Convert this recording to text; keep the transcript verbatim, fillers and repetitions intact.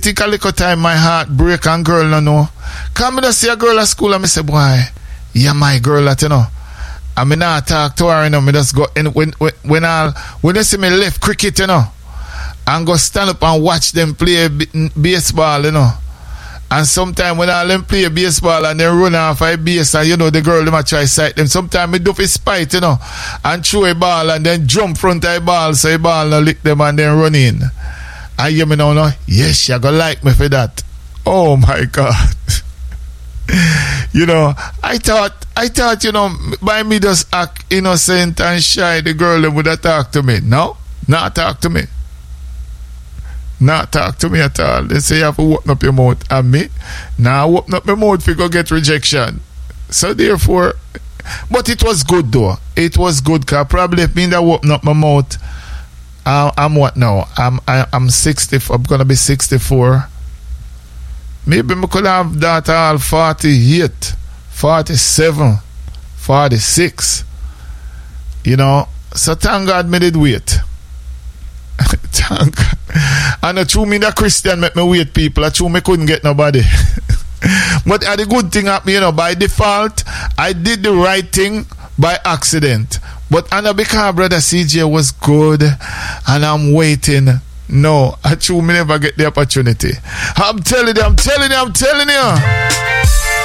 take a little time, my heart break and girl no know. Come to see a girl at school and I say, boy, yeah, my girl that you know. I mean, I talk to her, you know, me just go, and when, when, when I, when they see me left cricket, you know, and go stand up and watch them play b- baseball, you know. And sometimes when I let them play baseball and they run off a base and, you know, the girl, them a try sight them. Sometimes me do for spite, you know, and throw a ball and then jump front of a ball so a ball no lick them and then run in. And you me now, no? Yes, you gonna like me for that. Oh my God. You know, I thought, I thought, you know, by me just act innocent and shy, the girl them would have talked to me. No, not talk to me. Not talk to me at all. They say you have to open up your mouth. And me, now nah, open up my mouth if you go get rejection. So therefore, but it was good though. It was good because probably if me that open up my mouth, uh, I'm what now? I'm I, I'm sixty. I'm gonna be sixty-four. Maybe I could have that all forty-eight, forty-seven, forty-six. You know, so thank God me did wait. Thank God. And the true me the Christian make me wait people. The true me couldn't get nobody. But uh, the good thing happened, you know, by default, I did the right thing by accident. But I know because brother C J was good and I'm waiting. No, I true me never get the opportunity. I'm telling you, I'm telling you, I'm telling you.